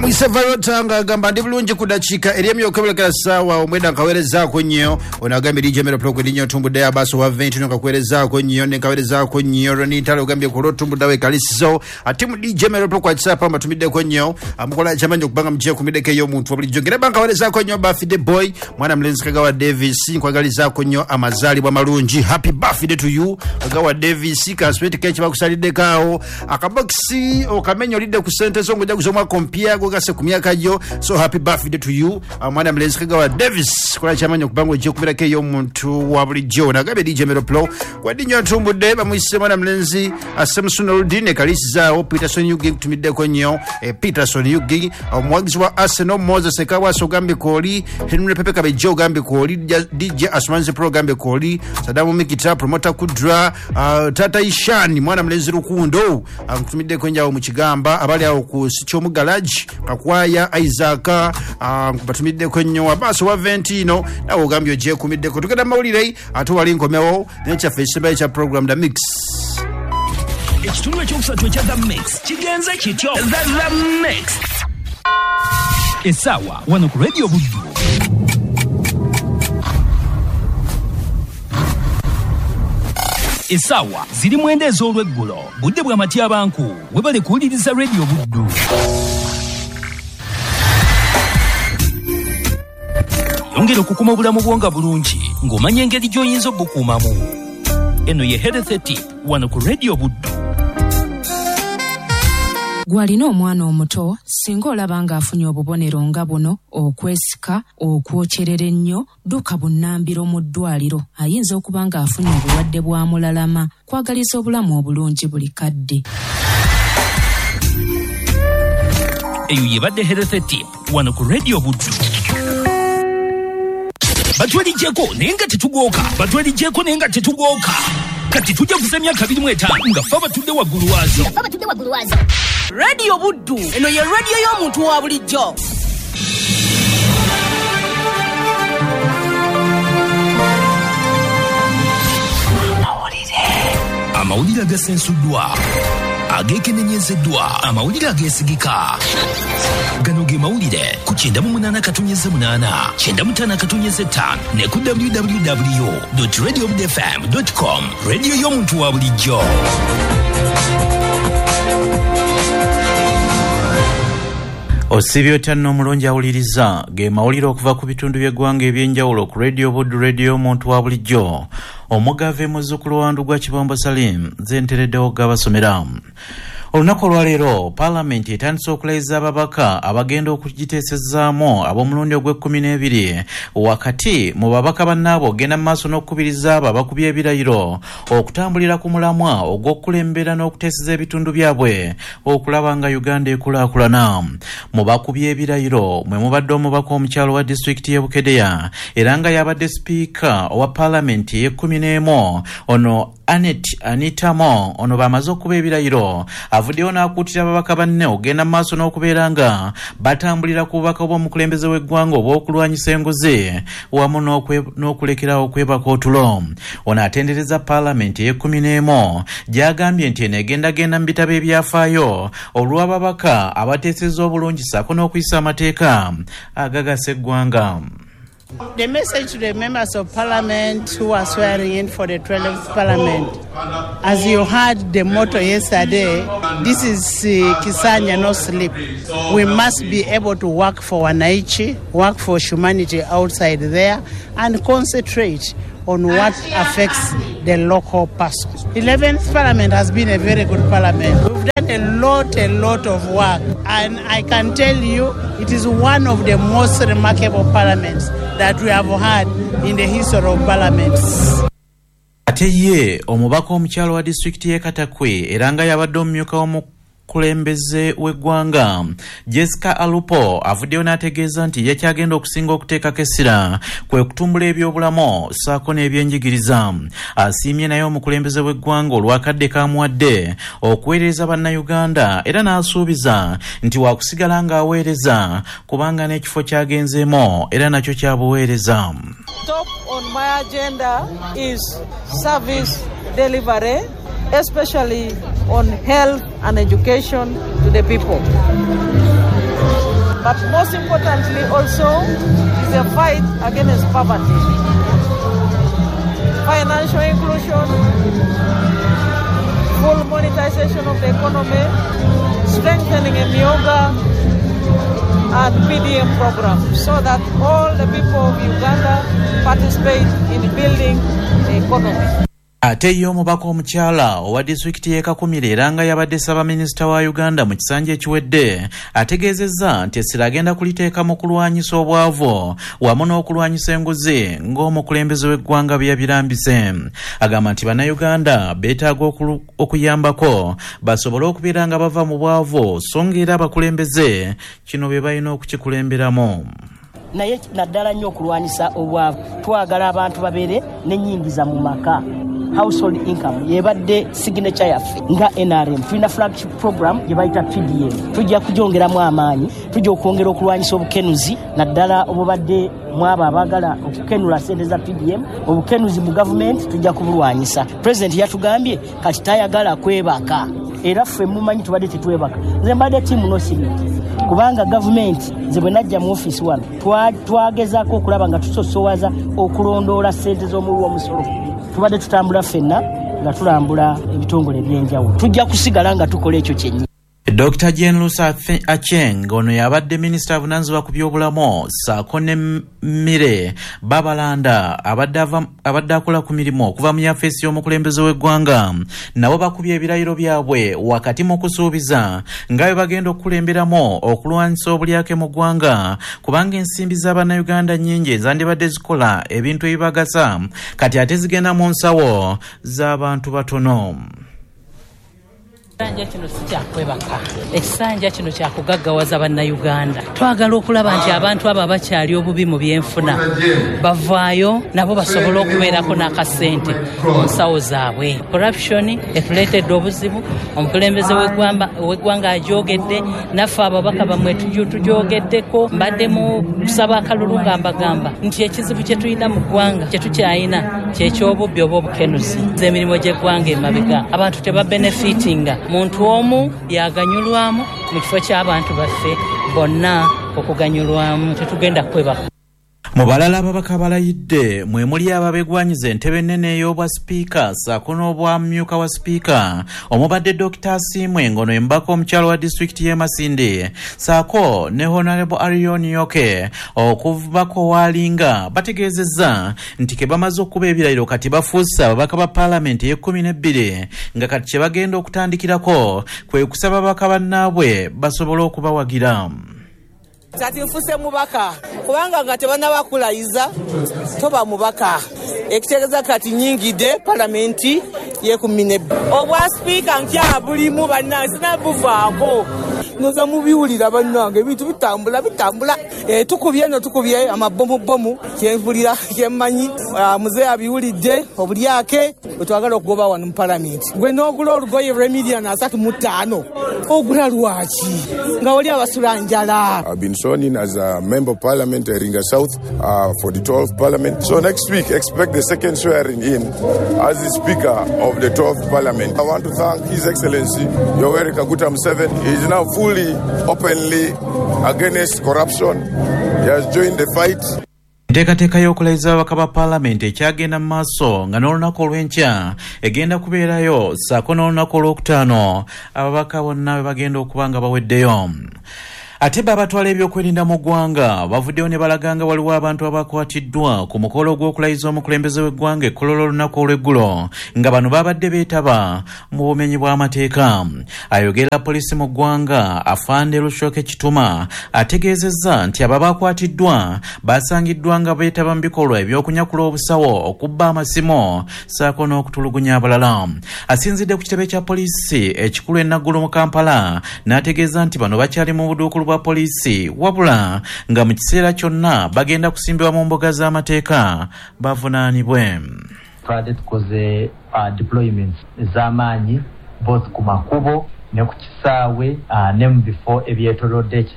Mwisevarotanga gamba ndi bulungi kudachika eriemi okebelekera sawa omweda nkawerezaako nnyo onagambye DJ Mero Pro kwedinyo tumbude abaso wa 20 nkakuwerezaako nnyo nkawerezaako nnyo ronitalo ogambye ku tumbude we kaliso atimu DJ Mero Pro kwa WhatsApp amatumiddeko nnyo amukola chamanyo okubanga muje kumidekeyo omuntu obulijjo ngereba nkawerezaako nnyo birthday boy mwana mlenzi Kagawa Davis nkwagalizaako nnyo amazaalibwa malungi happy birthday to you Kagawa Davis kasweti kechi bakusaliddekaawo akaboxi okamenyo lidde ku sente zo ngoja kuzomwa kompia gase kumyaka yo so happy birthday to you mwana mlenzi Kagawa Davis kola chamanyo kubango je kumidekeyo omuntu wa bulijjo nagabe DJ Mero Pro kwadinyo tumbude bamwise mwana mlenzi Samson Rudine kalisizawo Peterson Yugi kutumiddeko nnyo Peterson Yugi omwagizi wa Arsenal Moses Kawa sogambe koli Henry Pepe Kabejo gambe koli DJ Asmanzi Pro gambe koli Sadamu Mikita promoter kudra Tata Ishani mwana mlenzi Rukundo kutumiddeko njawo mu Kigamba abali awo ku Sichomu Garage kakwaya Isaac batumiddeko nnyo abaso wa 20 no nawo gambye je kumiddeko tukada mawulire ate wali nkomewo necha festival cha program da mix ekitundu ekyokusatu ekya The Mix kigenze kityo The Mix esawa wano ku Radio Buddu esawa ziri mwenda ez'olweggulo budde bwa matyabanku webale kuwuliriza Radio Buddu yongera okukuma obulamu bwonga bulungi ng'omanya engeri gy'oyinza obukuumamu eno ye Health Tip wano ku Radio Buddu. Gwalina omwana omuto singa olaba ng'afunye obubonero nga buno okwesika okwokyerera ennyo dduka bunnambiro mu ddwaliro ayinza okuba ng'afunye obulwadde bwa mulalama kwagaliza obulamu obulungi buli kadde. Eyo yebadde Health Tip wano ku Radio Buddu. Batwaligyeko naye nga tetugooka kati tujja kusemya 25 nga ffe batudde waggulu waazo. Radio Buddu eno ye radio y'omuntu wa bulijjo. Amawulire agasensuddwa agekenenyezeddwa amawulire agesigika gano ge mawulire ku 98.8 95.5 ne ku www.radiobudfm.com radio y'omuntu wa bulijjo. Osibyo tanno mulonji awuliriza ge mawulire okuva ku bitundu by'eggwanga ebyenjawulo ku Radio Buddu radio y'omuntu wa bulijjo omugave muzzukulu wa Ndugwa Kibombo Salim zentereddewo gabasomera. Olunaku olwaleero Parliament etandise okulayiza ababaka abagenda okugiteesezaamu ab'omulundi ogw'e12 wakati mu babaka bannaabo ogenda mu maaso n'okukubiriza abo abakubye ebirayiro okutambulira ku mulamwa ogw'okukulembera n'okuteeseza ebitundu byabwe okulaba nga Uganda ekulaakulana. Mu bakubye ebirayiro mwe mubadde omubaka omukyalo wa disitulikiti y'e Bukedeya era nga yabadde sipiika owa Parliament y'e11 ono Anita Mo ono bamaze okuba ebirayiro avuddeyo n'akuutira ababaka banne ogenda mu maaso n'okubeera nga batambulira ku bubaka bw'omukulembeze w'eggwanga obw'okulwanyisa enguzi wamu n'okulekerawo okwebaka otulo. Ono atendereza Parliament y'e11 gy'agambye nti eno egendagenda mu bitabo ebyafaayo olw'ababaka abateeseza obulungi ssaako n'okuyisa amateeka agagasa eggwanga. The message to the members of Parliament who are swearing in for the 12th Parliament. As you heard the motto yesterday, this is Kisanya, no sleep. We must be able to work for Wananchi, work for humanity outside there, and concentrate on what affects the local person. 11th Parliament has been a very good Parliament. We've done a lot of work, and I can tell you it is one of the most remarkable parliaments that we have had in the history of parliaments. Ate ye omubaka omukyalo wa disitulikiti y'e Katakwe era nga yabadde omumyuka w'omukulembeze w'eggwanga Jessica Alupo avuddeyo n'ategeeza nti yakyagenda okusinga okuteekako essira kwe kutumbula ebyobulamu ssaako n'ebyenjigiriza. Asiimye naye omukulembeze w'eggwanga olwakadde kamuwadde okuweereza bannayuganda era n'asuubiza nti waakusigala ng'aweereza kubanga n'ekifo kyagenzeemu era nakyo kyabuweereza. Top on my agenda is service delivery, especially on health and education to the people. But most importantly also is a fight against poverty. Financial inclusion, full monetization of the economy, strengthening a Myoga and PDM program so that all the people of Uganda participate in building the economy. Ate yo omubaka omukyala owa disitulikiti y'e Kakumire era nga yabadde Ssaabaminisita wa Uganda mu kisanja ekiwedde ategeezezza nti essira agenda kuliteeka mu kulwanyisa obwavu wamu n'okulwanyisa enguzi ng'omukulembeze w'eggwanga bye yabirambise. Agamba nti bannayuganda beetaaga okuyambako basobole okubeera nga bava mu bwavu so ng'era abakulembeze kino bye balina okukikulemberamu. Naye naddala nnyo okulwanyisa obwavu. Twagala abantu babeere n'ennyingiza mu maka. Household income yebadde signature yaffe nga NRM. Tulina flagship program gye bayita PDM. Tujja kugyongeramu amaanyi, tujja okwongera okulwanyisa obukenuzi naddala obubadde mwaba abagala okukenula ssente za PDM. Obukenuzi mu gavumenti tujja kubulwanyisa. President yatugambye kati tayagala kwebaka. Era ffe mumanyi tubadde tetwebaka. Nze mbadde tiimu nosiri kubanga gavumenti nze bwe najja mu office wano twagezaako okulaba nga tusosowaza okulondoola ssente z'omululu w'omusolo. Tubadde tutambula ffenna nga tulambula ebitongole ebyenjawulo. Tujja kusigala nga tukola ekyo kyennyini. Dr. Jane Lusa Acheng ono yabadde minisita avunaanyizibwa ku byobulamu ssaako ne Mire Babalanda abadde akola ku mirimu okuva mu yafeesi y'omukulembeze w'eggwanga nabo bakubye ebirayiro byabwe wakati mu kusuubiza nga bwe bagenda okukulemberamu okulwanyisa obulyake mu ggwanga kubanga ensimbi z'Abannayuganda nnyingi ezandibadde zikola ebintu ebibagasa kati ate zigenda mu nsawo z'abantu batono. Ekisanja kino si kyakwebaka. Ekisanja kino kyakugaggawaza bannayuganda. Twagala okulaba nti abantu abo abakyali obubi mu byenfuna bavaayo nabo basobola okubeerako n'akasente mu nsawo zaabwe. Corruption etuleetedde obuzibu, omukulembeze w'eggwanga agyogedde, naffe ababaka bamwe tugyogeddeko. Mbadde mu kusaba akalulu nga mbagamba nti ekizibu kye tulina mu ggwanga kye tukyayina kyekyobubbi oba obukenuzi. Emirimu gy'eggwanga emabega abantu tebabenefitinga. Muntu omu yaganyulwamu mu kifo ky'abantu baffe bonna okuganyulwamu tetugenda kwebaka. Mu balala ababaka balayidde mwe muli ababegwanyiza entebe ennene ey'obwa sipiika ssaako n'obwamyuka wa sipiika omubadde Dr. Asimwe ngono embaka omukyalo wa disitulikiti y'e Masinde ssaako ne Honorable Arion Yoke okuvako waalinga bategeezezza nti ke bamaze okuba ebirayiro kati bafuuse ababaka ba paalamenti ey'e12 nga kati kye bagenda okutandikirako kwe kusaba ababaka bannaabwe basobole okubawagira. Kati nfuse mubaka kubanga nga tebannabakulayiza toba mubaka. Ekitegeeza kati nyingidde palamenti y'e12. Obwa sipiika nkya bulimu bannange sinabuvaako. Noza mubiwulira bannange ebintu bitambula. Tukubye amabomu kyenvulira kyemmanyi muze abiwulidde obulyake bwetwagala okugoba wano mu palamenti. Gwe n'ogula olugoye lw'emiliyoni 35 ogula lwaki nga oli abasula njala. I've been sworn in as a member of parliament Ringa South for the 12th parliament. So next week expect the second swearing in as the speaker of the 12th parliament. I want to thank His Excellency Yoweri Kaguta Museveni. He is now fully openly against corruption. He has joined the fight. Enteekateeka y'okulayiza ababaka ba paalamenti ekyagenda mu maaso nga n'olunaku olw'enkya egenda kubeerayo ssaako n'olunaku olwokutaano ababaka bonna bwe bagenda okuba nga baweddeyo. Ate babatwala ebyokwerinda mu ggwanga bavuddeyo ne balaga nga waliwo abantu abakwatiddwa ku mukolo gw'okulayiza omukulembeze w'eggwanga ekkololo olunaku olw'eggulo nga bano babadde beetaba mu bumenyi bw'amateeka. Ayogera poliisi mu ggwanga Afande Lushoke Kituma ategeezezza nti abo abakwatiddwa basangiddwa nga beetaba mu bikolwa eby'okunyakula obusawo, okubba amasimu ssaako n'okutulugunya abalala. Asinzidde ku kitebe kya poliisi ekikulu e Naggulu mu Kampala n'ategeeza nti bano bakyali mu buduukulu bwa poliisi wabula nga mu kiseera kyonna bagenda kusimbibwa mu mbuga z'amateeka bavunaanibwe. Twade tukoze deployments ez'amaanyi both ku makubo ne ku kisaawe ne mu bifo ebyetolodde